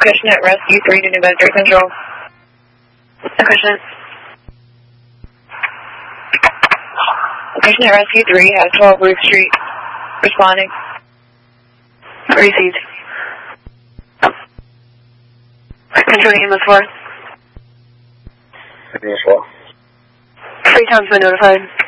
Acushnet Rescue 3 to New Bedford Central. Acushnet. Acushnet Rescue 3 has 12 Ruth Street. Responding. Received. Control ambulance 4. Ambulance 4. Freetown's been notified.